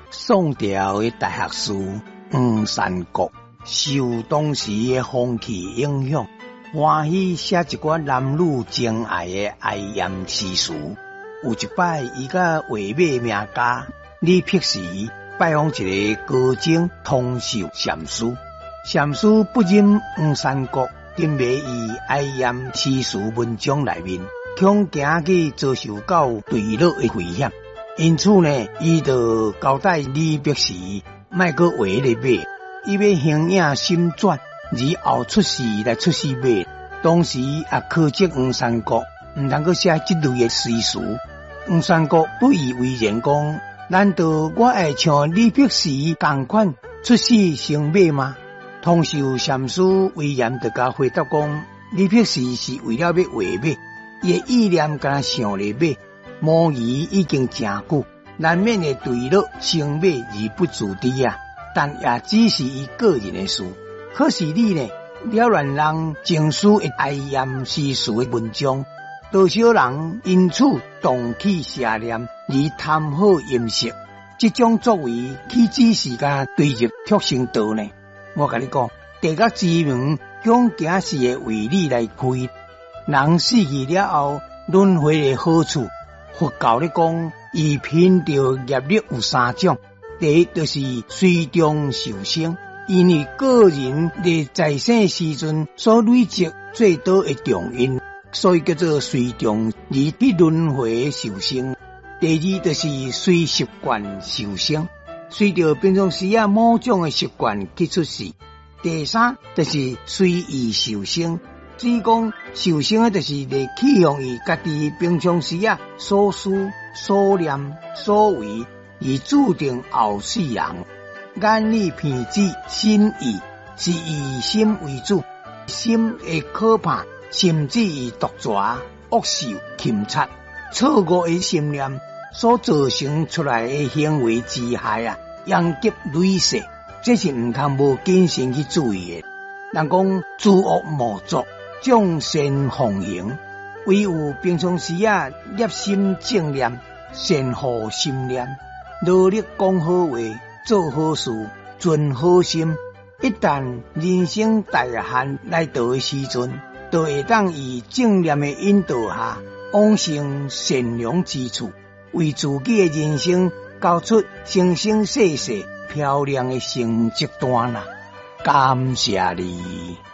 宋朝的大学士黄山国受当时的风气影响，欢喜写一寡男女情爱的哀艳诗词。有一摆，伊甲画马名家李辟时拜访一个高僧通秀禅师，禅师不忍黄山国沉迷于哀艳诗词文章内面，恐惊去遭受到坠落的危险，因此呢，伊就交代李辟时莫阁画咧马，伊要形影心转，而后出世来出世马。当时也苛责黄山国毋通阁写这类的诗词。黄山国不以为然讲，难道我爱像李辟时同款出世成马吗？通秀禅师威严地甲回答讲，李辟时是为了要画马，伊的意念敢想咧马，模拟已经真久，难免会坠落成马而不自知啊。但也只是伊个人的事。可是你呢，了乱人情书的哀艳诗词的文章，多少人因此动起邪念而贪好饮食，这种作为岂只是甲对入畜生道呢？我甲你讲，地狱之门恐惊是会为你来开。人死去了后，轮回的好处，佛教咧讲，伊凭着业力有三种。第一就是随中受生，因为个人在在生时阵所累积最多的重因，所以叫做随中而去轮回受生。第二就是随习惯受生，随着平常时某种的习惯去出世。第三就是随意受生，至于讲受生的就是来启用于家己平常时所思所念所为，而注定后世人。眼耳鼻舌身意是以心为主，心会可怕，甚至于毒蛇、恶兽、禽贼、错误的心念所造成出来的行为之害殃及累世，这是唔通无谨慎去注意的。人讲诸恶莫作，众善奉行，唯有平常时念心正念，善护心念，努力讲好话，做好事，存好心。一旦人生大限来到的时阵，就会当以正念的引导下，往生善良之处，为自己的人生交出生生世世漂亮的成绩单啦！感谢你。